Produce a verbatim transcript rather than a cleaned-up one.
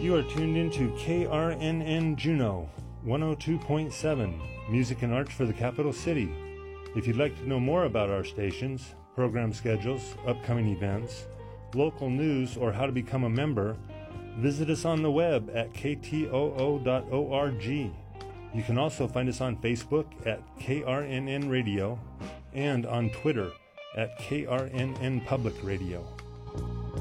You are tuned into K R N N Juneau, one oh two point seven, music and arts for the capital city. If you'd like to know more about our stations, program schedules, upcoming events, local news, or how to become a member, visit us on the web at k t o o dot org. You can also find us on Facebook at K R N N Radio and on Twitter at K R N N Public Radio.